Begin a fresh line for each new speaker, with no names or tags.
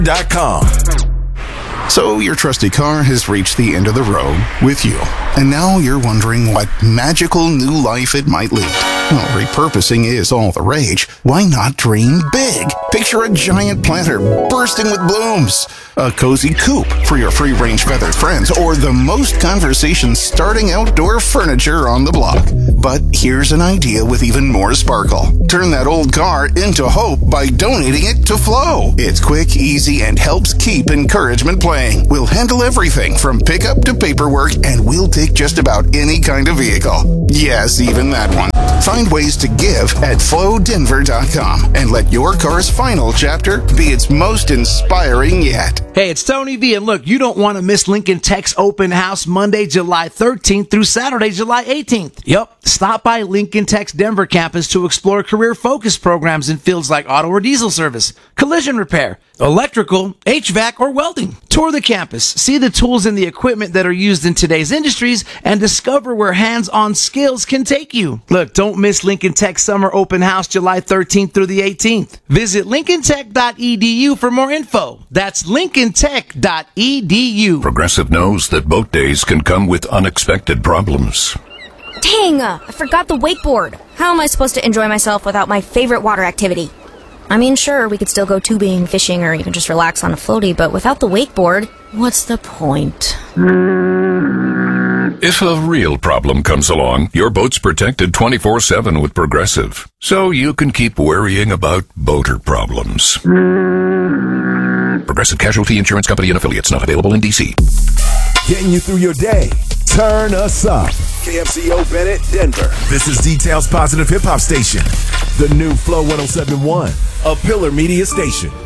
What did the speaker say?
Denver.com.
So your trusty car has reached the end of the road with you, and now you're wondering what magical new life it might lead. Well, repurposing is all the rage. Why not dream big? Picture a giant planter bursting with blooms, a cozy coop for your free-range feathered friends, or the most conversation-starting outdoor furniture on the block. But here's an idea with even more sparkle. Turn that old car into hope by donating it to Flow. It's quick, easy, and helps keep encouragement playing. We'll handle everything from pickup to paperwork, and we'll take just about any kind of vehicle. Yes, even that one. Find ways to give at flowdenver.com and let your car's final chapter be its most inspiring yet.
Hey, it's Tony V, and look, you don't want to miss Lincoln Tech's open house Monday, July 13th through Saturday, July 18th. Yep, stop by Lincoln Tech's Denver campus to explore career-focused programs in fields like auto or diesel service, collision repair, electrical, HVAC, or welding. Tour the campus, see the tools and the equipment that are used in today's industries, and discover where hands-on skills can take you. Look, don't miss Lincoln Tech's summer open house July 13th through the 18th. Visit lincolntech.edu for more info. That's lincolntech.edu.
Progressive knows that boat days can come with unexpected problems.
Dang, I forgot the wakeboard. How am I supposed to enjoy myself without my favorite water activity? I mean, sure, we could still go tubing, fishing, or even just relax on a floaty, but without the wakeboard, what's the point?
If a real problem comes along, your boat's protected 24/7 with Progressive, so you can keep worrying about boater problems. Progressive Casualty Insurance Company and Affiliates, not available in D.C.
Getting you through your day. Turn us up. KFCO Bennett, Denver. This is D-Town's positive hip-hop station. The new Flow 107.1, a Pillar Media station.